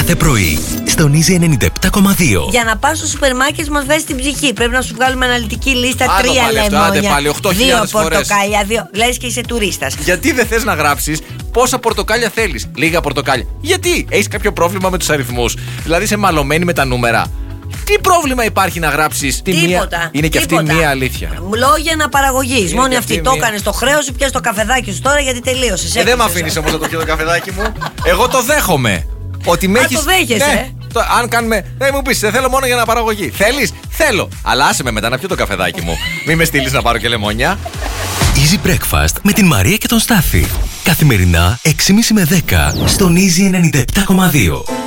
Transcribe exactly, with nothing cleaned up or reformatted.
κάθε πρωί στον Easy ενενήντα επτά κόμμα δύο. Για να πας στο σούπερ μάρκετ μας βάζει την ψυχή. Πρέπει να σου βγάλουμε αναλυτική λίστα. Άντε τρία πάλι αυτό, άντε πάλι, οκτώ λεμόνια, δύο χιλιάδες φορές. πορτοκάλια, δύο. Λες και είσαι τουρίστας. Γιατί δεν θες να γράψεις πόσα πορτοκάλια θέλεις? Λίγα πορτοκάλια. Γιατί? Έχεις κάποιο πρόβλημα με τους αριθμούς? Δηλαδή είσαι μαλωμένη με τα νούμερα? Τι πρόβλημα υπάρχει να γράψεις τη μία? Τίποτα. Είναι και τίποτα. αυτή μία αλήθεια. Λόγια αναπαραγωγής. Είναι Μόνη και αυτή. αυτή Το μία. έκανες το χρέος σου, πιάσεις το καφεδάκι σου τώρα γιατί τελείωσες. Ε, δεν με αφήνεις όμως να το πιω το καφεδάκι μου. Εγώ το δέχομαι. Ότι με Α, έχεις... το δέχεσαι. Ναι, το, αν κάνουμε. Δεν μου πεις, σε θέλω μόνο για αναπαραγωγή. Θέλεις? Θέλω. Αλλά άσε με μετά να πιω το καφεδάκι μου. Μη με στείλεις να πάρω και λεμόνια. Easy Breakfast με την Μαρία και τον Στάφη. Καθημερινά έξι και τριάντα με δέκα στον Easy ενενήντα επτά κόμμα δύο.